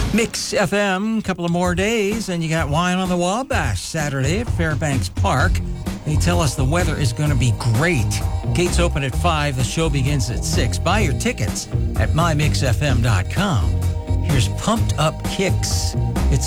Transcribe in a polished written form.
Mix FM, couple of more days, and you got Wine on the Wabash Saturday at Fairbanks Park. They tell us the weather is going to be great. Gates open at 5. The show begins at 6. Buy your tickets at mymixfm.com. Here's Pumped Up Kicks. It's